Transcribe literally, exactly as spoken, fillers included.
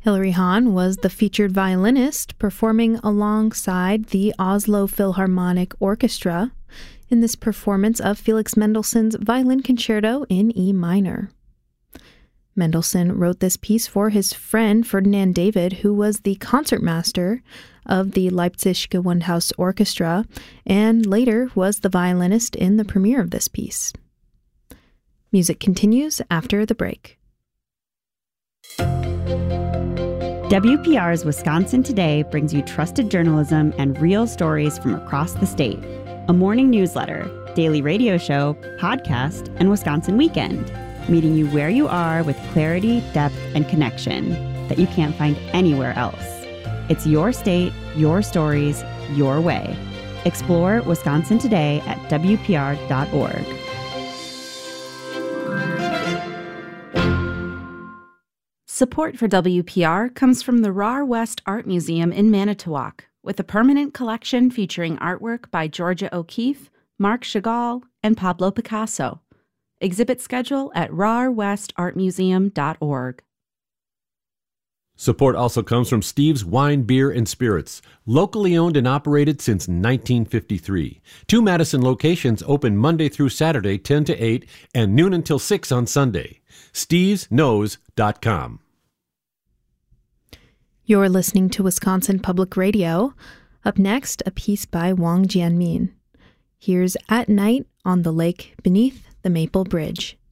Hilary Hahn was the featured violinist performing alongside the Oslo Philharmonic Orchestra in this performance of Felix Mendelssohn's Violin Concerto in E minor. Mendelssohn wrote this piece for his friend Ferdinand David, who was the concertmaster of the Leipzig Gewandhaus Orchestra and later was the violinist in the premiere of this piece. Music continues after the break. W P R's Wisconsin Today brings you trusted journalism and real stories from across the state. A morning newsletter, daily radio show, podcast, and Wisconsin Weekend, meeting you where you are with clarity, depth, and connection that you can't find anywhere else. It's your state, your stories, your way. Explore Wisconsin Today at W P R dot org. Support for W P R comes from the R A R West Art Museum in Manitowoc, with a permanent collection featuring artwork by Georgia O'Keeffe, Marc Chagall, and Pablo Picasso. Exhibit schedule at R A R west art museum dot org. Support also comes from Steve's Wine, Beer, and Spirits, locally owned and operated since nineteen fifty-three. Two Madison locations open Monday through Saturday, ten to eight, and noon until six on Sunday. steves knows dot com. You're listening to Wisconsin Public Radio. Up next, a piece by Wang Jianmin. Here's At Night on the Lake Beneath the Maple Bridge.